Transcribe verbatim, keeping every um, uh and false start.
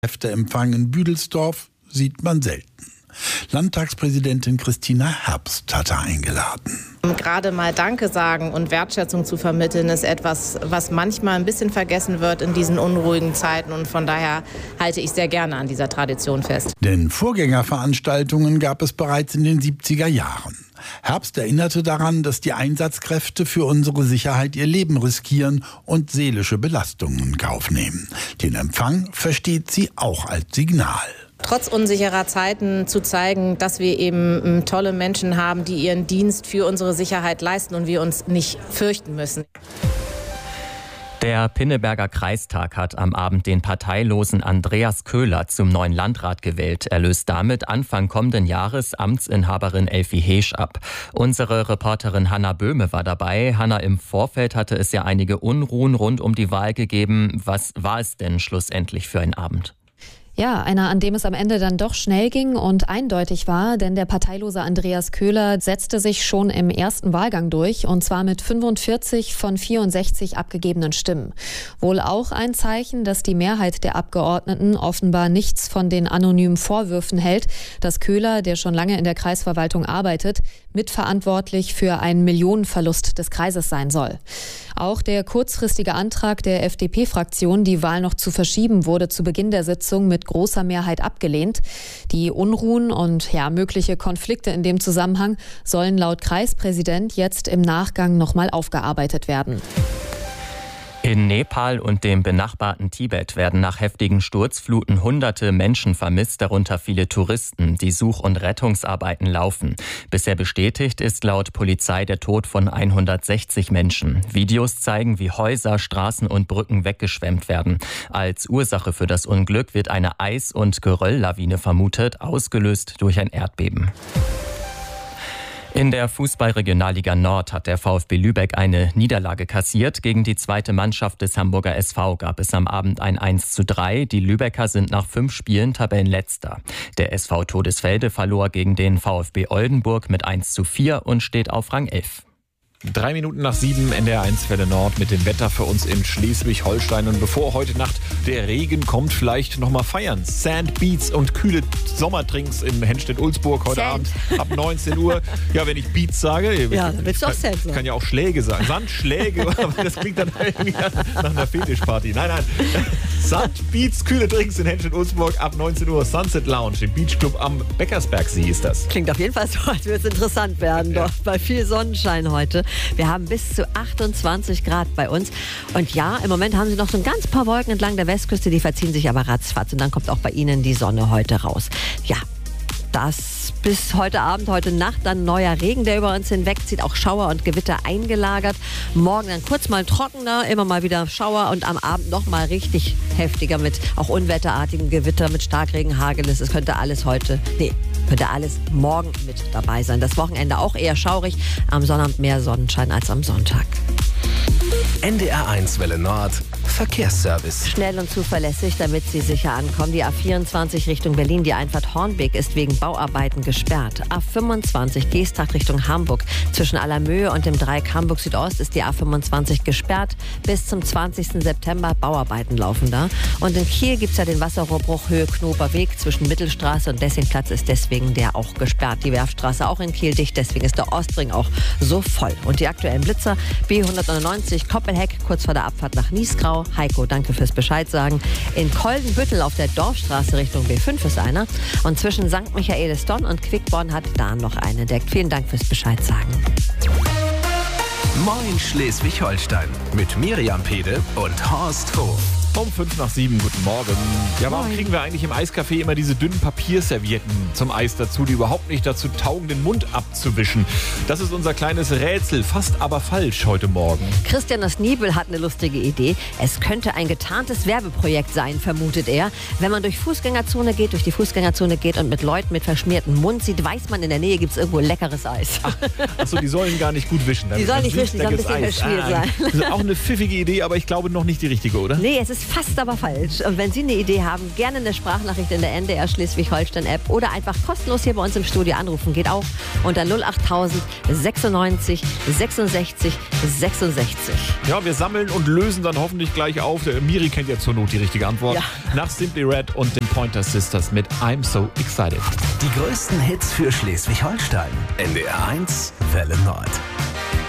Kräfteempfang in Büdelsdorf sieht man selten. Landtagspräsidentin Christina Herbst hatte eingeladen. Gerade mal Danke sagen und Wertschätzung zu vermitteln, ist etwas, was manchmal ein bisschen vergessen wird in diesen unruhigen Zeiten. Und von daher halte ich sehr gerne an dieser Tradition fest. Denn Vorgängerveranstaltungen gab es bereits in den siebziger Jahren. Herbst erinnerte daran, dass die Einsatzkräfte für unsere Sicherheit ihr Leben riskieren und seelische Belastungen in Kauf nehmen. Den Empfang versteht sie auch als Signal. Trotz unsicherer Zeiten zu zeigen, dass wir eben tolle Menschen haben, die ihren Dienst für unsere Sicherheit leisten und wir uns nicht fürchten müssen. Der Pinneberger Kreistag hat am Abend den parteilosen Andreas Köhler zum neuen Landrat gewählt. Er löst damit Anfang kommenden Jahres Amtsinhaberin Elfie Heesch ab. Unsere Reporterin Hanna Böhme war dabei. Hanna, im Vorfeld hatte es ja einige Unruhen rund um die Wahl gegeben. Was war es denn schlussendlich für ein Abend? Ja, einer, an dem es am Ende dann doch schnell ging und eindeutig war, denn der parteilose Andreas Köhler setzte sich schon im ersten Wahlgang durch, und zwar mit fünfundvierzig von vierundsechzig abgegebenen Stimmen. Wohl auch ein Zeichen, dass die Mehrheit der Abgeordneten offenbar nichts von den anonymen Vorwürfen hält, dass Köhler, der schon lange in der Kreisverwaltung arbeitet, mitverantwortlich für einen Millionenverlust des Kreises sein soll. Auch der kurzfristige Antrag der F D P-Fraktion, die Wahl noch zu verschieben, wurde zu Beginn der Sitzung mit großer Mehrheit abgelehnt. Die Unruhen und ja, mögliche Konflikte in dem Zusammenhang sollen laut Kreispräsident jetzt im Nachgang nochmal aufgearbeitet werden. In Nepal und dem benachbarten Tibet werden nach heftigen Sturzfluten hunderte Menschen vermisst, darunter viele Touristen. Die Such- und Rettungsarbeiten laufen. Bisher bestätigt ist laut Polizei der Tod von hundertsechzig Menschen. Videos zeigen, wie Häuser, Straßen und Brücken weggeschwemmt werden. Als Ursache für das Unglück wird eine Eis- und Gerölllawine vermutet, ausgelöst durch ein Erdbeben. In der Fußball-Regionalliga Nord hat der VfB Lübeck eine Niederlage kassiert. Gegen die zweite Mannschaft des Hamburger S V gab es am Abend ein eins zu drei. Die Lübecker sind nach fünf Spielen Tabellenletzter. Der S V Todesfelde verlor gegen den VfB Oldenburg mit eins zu vier und steht auf Rang elf. Drei Minuten nach sieben, N D R eins Welle Nord mit dem Wetter für uns in Schleswig-Holstein. Und bevor heute Nacht der Regen kommt, vielleicht nochmal feiern. Sand, Beats und kühle Sommertrinks in Henstedt-Ulzburg heute Sand. Abend ab neunzehn Uhr. Ja, wenn ich Beats sage, ja, dann willst du auch Sand sagen. Kann ja auch Schläge sagen. Sandschläge, aber das klingt dann irgendwie nach einer Fetischparty. Nein, nein. Sand, Beats, kühle Drinks in Henstedt-Ulzburg ab neunzehn Uhr. Sunset Lounge, im Beachclub am Beckersbergsee ist das. Klingt auf jeden Fall so, als würde es interessant werden. Ja. Doch bei viel Sonnenschein heute. Wir haben bis zu achtundzwanzig Grad bei uns. Und ja, im Moment haben sie noch so ein ganz paar Wolken entlang der Westküste, die verziehen sich aber ratzfatz. Und dann kommt auch bei Ihnen die Sonne heute raus. Ja, das bis heute Abend, heute Nacht dann neuer Regen, der über uns hinwegzieht. Auch Schauer und Gewitter eingelagert. Morgen dann kurz mal trockener, immer mal wieder Schauer und am Abend noch mal richtig heftiger mit auch unwetterartigen Gewitter, mit Starkregen, Hageles. Es könnte alles heute, nee, könnte alles morgen mit dabei sein. Das Wochenende auch eher schaurig. Am Sonnabend mehr Sonnenschein als am Sonntag. N D R eins Welle Nord Verkehrsservice. Schnell und zuverlässig, damit Sie sicher ankommen. Die A vierundzwanzig Richtung Berlin, die Einfahrt Hornbeck ist wegen Bauarbeiten gesperrt. A fünfundzwanzig Geesthacht Richtung Hamburg. Zwischen Allermöhe und dem Dreieck Hamburg Südost ist die A fünfundzwanzig gesperrt. Bis zum zwanzigsten September Bauarbeiten laufen da. Und in Kiel gibt es ja den Wasserrohrbruch Höhe Knober Weg zwischen Mittelstraße und Lessingplatz ist deswegen der auch gesperrt. Die Werftstraße auch in Kiel dicht, deswegen ist der Ostring auch so voll. Und die aktuellen Blitzer B hundertneunundneunzig Koppelheck kurz vor der Abfahrt nach Niesgrau. Heiko, danke fürs Bescheid sagen. In Koldenbüttel auf der Dorfstraße Richtung B fünf ist einer. Und zwischen Sankt Michaelis-Donn und Quickborn hat da noch eine entdeckt. Vielen Dank fürs Bescheid sagen. Moin Schleswig-Holstein mit Miriam Pede und Horst Vogt. Um fünf nach sieben, guten Morgen. Ja, warum kriegen wir eigentlich im Eiscafé immer diese dünnen Papierservietten zum Eis dazu, die überhaupt nicht dazu taugen, den Mund abzuwischen? Das ist unser kleines Rätsel, fast aber falsch heute Morgen. Christian aus Niebel hat eine lustige Idee. Es könnte ein getarntes Werbeprojekt sein, vermutet er. Wenn man durch Fußgängerzone geht, durch die Fußgängerzone geht und mit Leuten mit verschmiertem Mund sieht, weiß man, in der Nähe gibt es irgendwo leckeres Eis. Ach, achso, die sollen gar nicht gut wischen. Die sollen nicht wischen, die sollen ein bisschen verschmiert sein. Das ist auch eine pfiffige Idee, aber ich glaube noch nicht die richtige, oder? Nee, es ist ist fast aber falsch. Und wenn Sie eine Idee haben, gerne eine Sprachnachricht in der N D R Schleswig-Holstein-App oder einfach kostenlos hier bei uns im Studio anrufen. Geht auch unter null acht tausend sechsundneunzig sechsundsechzig sechsundsechzig. Ja, wir sammeln und lösen dann hoffentlich gleich auf. Der Miri kennt ja zur Not die richtige Antwort. Ja. Nach Simply Red und den Pointer Sisters mit I'm So Excited. Die größten Hits für Schleswig-Holstein. N D R eins Welle Nord.